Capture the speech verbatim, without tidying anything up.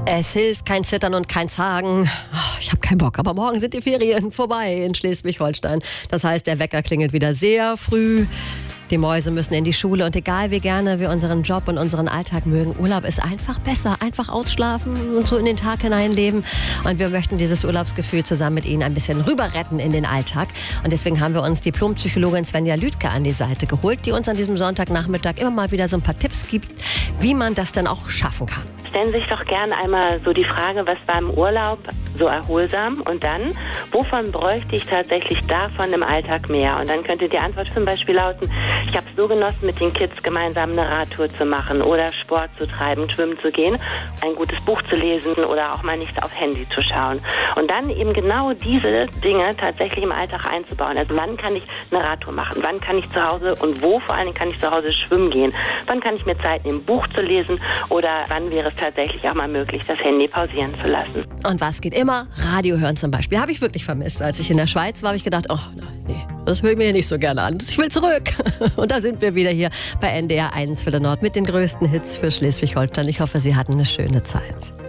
Es hilft kein Zittern und kein Zagen. Oh, ich habe keinen Bock, aber morgen sind die Ferien vorbei in Schleswig-Holstein. Das heißt, der Wecker klingelt wieder sehr früh. Die Mäuse müssen in die Schule und egal wie gerne wir unseren Job und unseren Alltag mögen, Urlaub ist einfach besser. Einfach ausschlafen und so in den Tag hineinleben. Und wir möchten dieses Urlaubsgefühl zusammen mit Ihnen ein bisschen rüber retten in den Alltag. Und deswegen haben wir uns Diplompsychologin Svenja Lüdke an die Seite geholt, die uns an diesem Sonntagnachmittag immer mal wieder so ein paar Tipps gibt, wie man das dann auch schaffen kann. Stellen Sie sich doch gerne einmal so die Frage, was war im Urlaub so erholsam und dann, wovon bräuchte ich tatsächlich davon im Alltag mehr? Und dann könnte die Antwort zum Beispiel lauten, ich habe es so genossen, mit den Kids gemeinsam eine Radtour zu machen oder Sport zu treiben, schwimmen zu gehen, ein gutes Buch zu lesen oder auch mal nicht aufs Handy zu schauen. Und dann eben genau diese Dinge tatsächlich im Alltag einzubauen. Also wann kann ich eine Radtour machen? Wann kann ich zu Hause und wo vor allen Dingen kann ich zu Hause schwimmen gehen? Wann kann ich mir Zeit nehmen, ein Buch zu lesen oder wann wäre es tatsächlich auch mal möglich, das Handy pausieren zu lassen? Und was geht immer? Radio hören zum Beispiel. Habe ich wirklich vermisst. Als ich in der Schweiz war, habe ich gedacht, oh nein, nee, das höre ich mir hier nicht so gerne an. Ich will zurück. Und da sind wir wieder hier bei N D R eins für den Nord mit den größten Hits für Schleswig-Holstein. Ich hoffe, Sie hatten eine schöne Zeit.